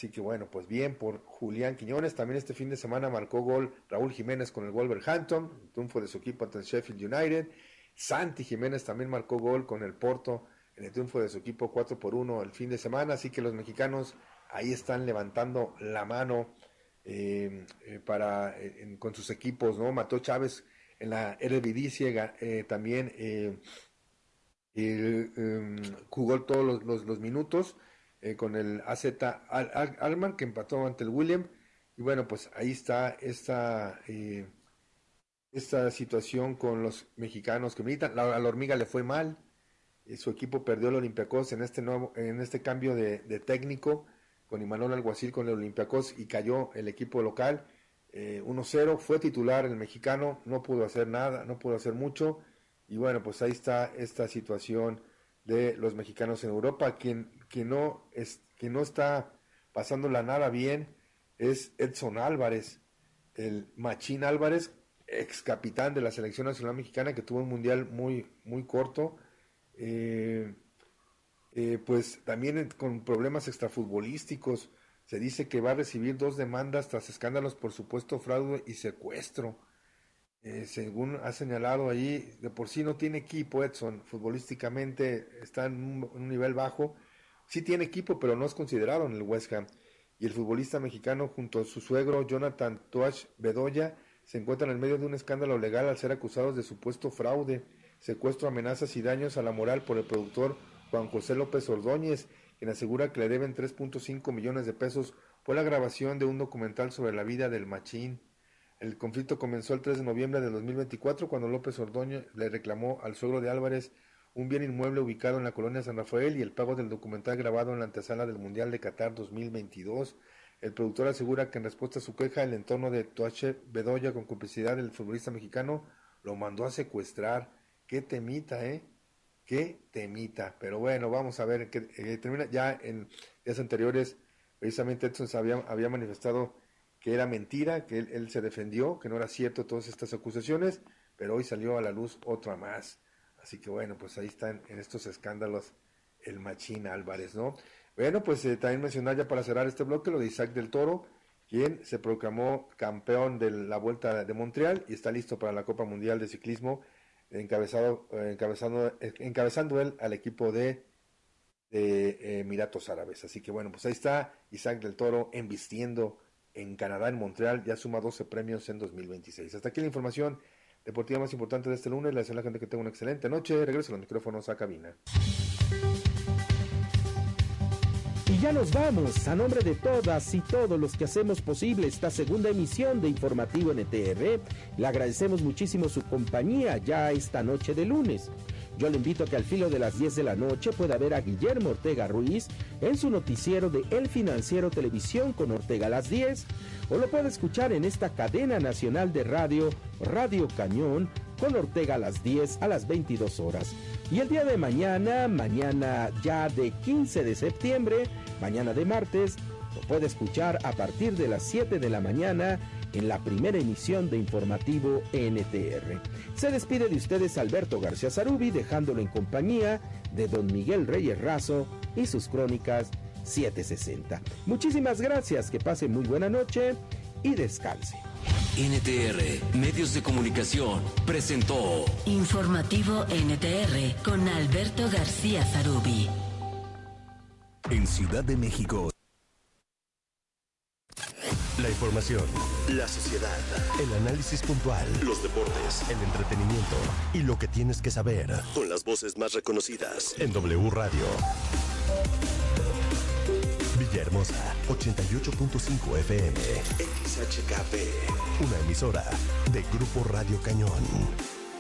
Así que bueno, pues bien por Julián Quiñones. También este fin de semana marcó gol Raúl Jiménez con el Wolverhampton, el triunfo de su equipo ante el Sheffield United. Santi Jiménez también marcó gol con el Porto en el triunfo de su equipo 4-1 el fin de semana. Así que los mexicanos ahí están levantando la mano con sus equipos, ¿no? Mateo Chávez en la Eredivisie también jugó todos los minutos con el AZ Alkmaar, que empató ante el William. Y bueno, pues ahí está esta situación con los mexicanos que militan. A la Hormiga le fue mal, su equipo perdió el Olympiacos en este cambio de técnico con Imanol Alguacil con el Olympiacos, y cayó el equipo local 1-0. Fue titular el mexicano, no pudo hacer nada, no pudo hacer mucho. Y bueno, pues ahí está esta situación de los mexicanos en Europa. Quien no está pasándola nada bien es Edson Álvarez, el Machín Álvarez, ex capitán de la selección nacional mexicana, que tuvo un mundial muy, muy corto, pues también con problemas extrafutbolísticos. Se dice que va a recibir 2 demandas tras escándalos por supuesto fraude y secuestro. Según ha señalado ahí, de por sí no tiene equipo Edson, futbolísticamente está en un nivel bajo. Sí tiene equipo, pero no es considerado en el West Ham. Y el futbolista mexicano, junto a su suegro Jonathan Toach Bedoya, se encuentran en medio de un escándalo legal al ser acusados de supuesto fraude, secuestro, amenazas y daños a la moral por el productor Juan José López Ordóñez, quien asegura que le deben 3.5 millones de pesos por la grabación de un documental sobre la vida del Machín. El conflicto comenzó el 3 de noviembre de 2024, cuando López Ordóñez le reclamó al suegro de Álvarez un bien inmueble ubicado en la colonia San Rafael y el pago del documental grabado en la antesala del Mundial de Qatar 2022. El productor asegura que en respuesta a su queja, el entorno de Toache Bedoya, con complicidad del futbolista mexicano, lo mandó a secuestrar. ¡Qué temita, qué temita! Pero bueno, vamos a ver, que termina. Ya en días anteriores, precisamente Edson había manifestado que era mentira, que él se defendió, que no era cierto todas estas acusaciones, pero hoy salió a la luz otra más. Así que bueno, pues ahí están en estos escándalos el Machín Álvarez, ¿no? Bueno, pues también mencionar ya para cerrar este bloque lo de Isaac del Toro, quien se proclamó campeón de la Vuelta de Montreal y está listo para la Copa Mundial de Ciclismo, encabezando él al equipo de Emiratos Árabes. Así que bueno, pues ahí está Isaac del Toro embistiendo en Canadá, en Montreal. Ya suma 12 premios en 2026. Hasta aquí la información deportiva más importante de este lunes. Le deseo a la gente que tenga una excelente noche. Regreso a los micrófonos a cabina. Y ya nos vamos. A nombre de todas y todos los que hacemos posible esta segunda emisión de Informativo NTR, le agradecemos muchísimo su compañía ya esta noche de lunes. Yo le invito a que al filo de las 10 de la noche pueda ver a Guillermo Ortega Ruiz en su noticiero de El Financiero Televisión con Ortega a las 10, o lo puede escuchar en esta cadena nacional de radio, Radio Cañón, con Ortega a las 10 a las 22 horas. Y el día de mañana ya de 15 de septiembre, mañana de martes, lo puede escuchar a partir de las 7 de la mañana en la primera emisión de Informativo NTR. Se despide de ustedes Alberto García Zarubi, dejándolo en compañía de don Miguel Reyes Razo y sus crónicas 760. Muchísimas gracias, que pase muy buena noche y descanse. NTR Medios de Comunicación presentó Informativo NTR con Alberto García Zarubi. En Ciudad de México. La información, la sociedad, el análisis puntual, los deportes, el entretenimiento y lo que tienes que saber con las voces más reconocidas en W Radio. Villahermosa, 88.5 FM, XHKP, una emisora de Grupo Radio Cañón.